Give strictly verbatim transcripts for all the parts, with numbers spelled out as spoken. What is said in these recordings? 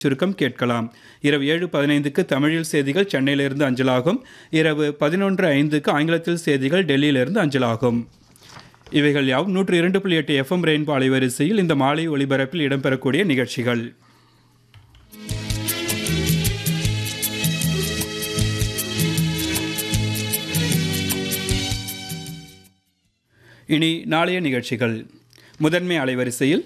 சுருக்கம் கேட்கலாம். இரவு ஏழு பதினைந்துக்கு தமிழில் செய்திகள் சென்னையிலிருந்து அஞ்சலாகும். இரவு பதினொன்று ஐந்துக்கு ஆங்கிலத்தில் செய்திகள் டெல்லியிலிருந்து அஞ்சலாகும். இவைகள் யாவும் நூற்று இரண்டு புள்ளி எட்டு எஃப்எம் ரெயின்போ அலைவரிசையில் இந்த மாலை ஒலிபரப்பில் இடம்பெறக்கூடிய நிகழ்ச்சிகள். இனி நாளைய நிகழ்ச்சிகள். முதன்மை அலைவரிசையில்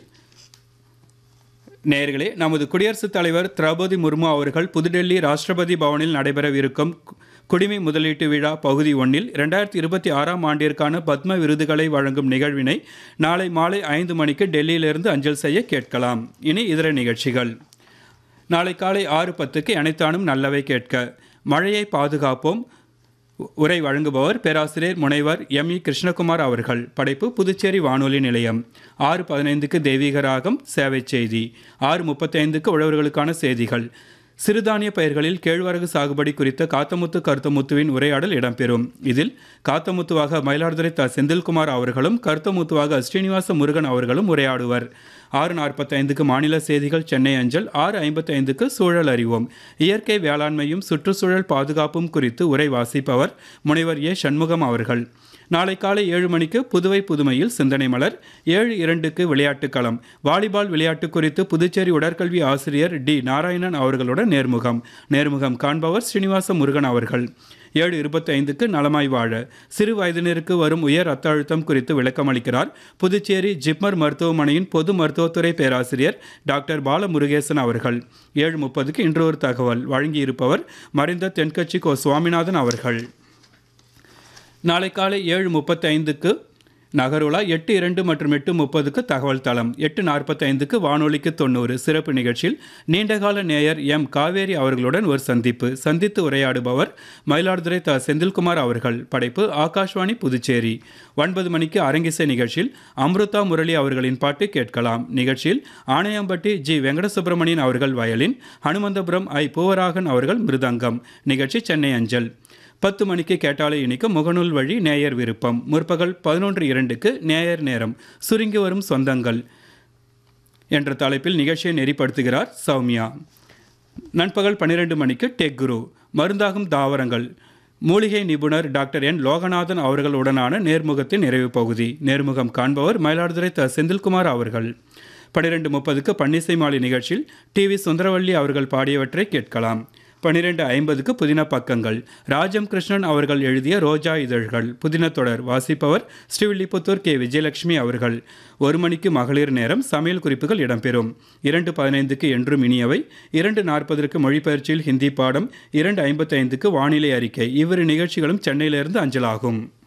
நேயர்களே, நமது குடியரசுத் தலைவர் திரௌபதி முர்மு அவர்கள் புதுடெல்லி ராஷ்டிரபதி பவனில் நடைபெறவிருக்கும் குடிமை முதலீட்டு விழா பகுதி ஒன்றில் இரண்டாயிரத்தி இருபத்தி ஆறாம் ஆண்டிற்கான பத்ம விருதுகளை வழங்கும் நிகழ்வினை நாளை மாலை ஐந்து மணிக்கு டெல்லியிலிருந்து அஞ்சல் செய்ய கேட்கலாம். இனி இதர நிகழ்ச்சிகள். நாளை காலை ஆறு பத்துக்கு அனைத்தானும் நல்லவை கேட்க மழையை பாதுகாப்போம் உரை வழங்குபவர் பேராசிரியர் முனைவர் எம் இ கிருஷ்ணகுமார் அவர்கள். படைப்பு புதுச்சேரி வானொலி நிலையம். ஆறு பதினைந்துக்கு தெய்வீக ராகம் சேவை செய்தி. ஆறு முப்பத்தைந்துக்கு உழவர்களுக்கான செய்திகள். சிறுதானிய பயிர்களில் கேழ்வரகு சாகுபடி குறித்த காத்தமுத்து கருத்தமுத்துவின் உரையாடல் இடம்பெறும். இதில் காத்தமுத்துவாக மயிலாடுதுறை த செந்தில்குமார் அவர்களும் கருத்தமுத்துவாக ஸ்ரீனிவாச முருகன் அவர்களும் உரையாடுவர். ஆறு நாற்பத்தைந்துக்கு மாநில செய்திகள் சென்னை அஞ்சல். ஆறு ஐம்பத்தைந்துக்கு சூழல் அறிவோம். இயற்கை வேளாண்மையும் சுற்றுச்சூழல் பாதுகாப்பும் குறித்து உரை வாசிப்பவர் முனைவர் ஏ சண்முகம் அவர்கள். நாளை காலை ஏழு மணிக்கு புதுவை புதுமையில் சிந்தனை மலர். ஏழு இரண்டுக்கு விளையாட்டுக் களம். வாலிபால் விளையாட்டு குறித்து புதுச்சேரி உடற்கல்வி ஆசிரியர் டி நாராயணன் அவர்களுடன் நேர்முகம். நேர்முகம் காண்பவர் ஸ்ரீனிவாச முருகன் அவர்கள். ஏழு இருபத்தைந்துக்கு நலமாய் வாழ சிறு வயதினருக்கு வரும் உயர் ரத்த அழுத்தம் குறித்து விளக்கமளிக்கிறார் புதுச்சேரி ஜிப்மர் மருத்துவமனையின் பொது மருத்துவத்துறை பேராசிரியர் டாக்டர் பாலமுருகேசன் அவர்கள். ஏழு முப்பதுக்கு இன்றொரு தகவல் வழங்கியிருப்பவர் மறைந்த தென்கட்சி கோ சுவாமிநாதன் அவர்கள். நாளை காலை ஏழு முப்பத்தைந்துக்கு நகருலா. எட்டு இரண்டு மற்றும் எட்டு முப்பதுக்கு தகவல் தளம். எட்டு நாற்பத்தைந்துக்கு வானொலிக்கு தொண்ணூறு சிறப்பு நிகழ்ச்சியில் நீண்டகால நேயர் எம் காவேரி அவர்களுடன் ஒரு சந்திப்பு. சந்தித்து உரையாடுபவர் மயிலாடுதுறை த செந்தில்குமார் அவர்கள். படைப்பு ஆகாஷ்வாணி புதுச்சேரி. ஒன்பது மணிக்கு அரங்கிசை நிகழ்ச்சியில் அம்ருதா முரளி அவர்களின் பாட்டு கேட்கலாம். நிகழ்ச்சியில் ஆணையம்பட்டி ஜி வெங்கடசுப்பிரமணியன் அவர்கள் வயலின், ஹனுமந்தபுரம் ஐ பூவராகன் அவர்கள் மிருதங்கம். நிகழ்ச்சி சென்னை அஞ்சல். பத்து மணிக்கு கேட்டாலே இனிக்கும் முகநூல் வழி நேயர் விருப்பம். முற்பகல் பதினொன்று இரண்டுக்கு நேயர் நேரம். சுருங்கி வரும் சொந்தங்கள் என்ற தலைப்பில் நிகழ்ச்சியை நெறிப்படுத்துகிறார் சௌமியா. நண்பகல் பன்னிரெண்டு மணிக்கு டெக் குரு மருந்தாகும் தாவரங்கள் மூலிகை நிபுணர் டாக்டர் என் லோகநாதன் அவர்களுடனான நேர்முகத்தின் நிறைவு பகுதி. நேர்முகம் காண்பவர் மயிலாடுதுறை த செந்தில்குமார் அவர்கள். பன்னிரெண்டு முப்பதுக்கு பன்னிசை மாலை நிகழ்ச்சியில் டி வி சுந்தரவல்லி அவர்கள் பாடியவற்றை கேட்கலாம். பன்னிரெண்டு ஐம்பதுக்கு புதின பக்கங்கள். ராஜம் கிருஷ்ணன் அவர்கள் எழுதிய ரோஜா இதழ்கள் புதின தொடர் வாசிப்பவர் ஸ்ரீவில்லிபுத்தூர் கே விஜயலட்சுமி அவர்கள். ஒரு மணிக்கு மகளிர் நேரம் சமையல் குறிப்புகள் இடம்பெறும். இரண்டு பதினைந்துக்கு என்றும் இனியவை. இரண்டு நாற்பதற்கு மொழிபெயர்ச்சியில் ஹிந்தி பாடம். இரண்டு ஐம்பத்தைந்துக்கு வானிலை அறிக்கை. இவ்விரு நிகழ்ச்சிகளும் சென்னையிலிருந்து அஞ்சலாகும்.